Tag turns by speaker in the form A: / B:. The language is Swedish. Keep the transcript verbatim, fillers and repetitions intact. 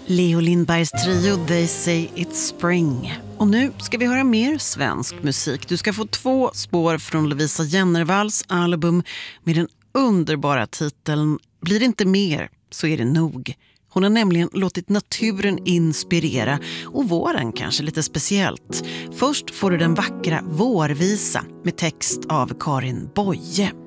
A: Leo Lindbergs trio They Say It's Spring. Och nu ska vi höra mer svensk musik. Du ska få två spår från Lovisa Jennervalls album med den underbara titeln Blir det inte mer så är det nog. Hon har nämligen låtit naturen inspirera och våren kanske lite speciellt. Först får du den vackra Vårvisa med text av Karin Boye.